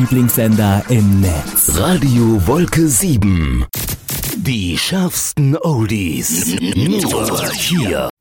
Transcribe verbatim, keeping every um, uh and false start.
Lieblingssender im Netz. Radio Wolke sieben. Die schärfsten Oldies. Nur hier.